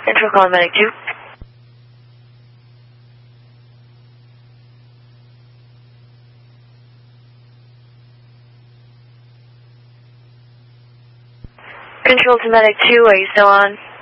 Control call medic 2. Control to medic 2, are you still on?